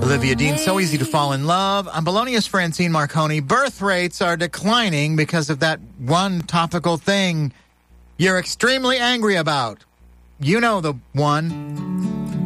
Olivia Dean, so easy to fall in love. I'm Bologna's Francine Marconi. Birth rates are declining because of that one topical thing you're extremely angry about. You know the one.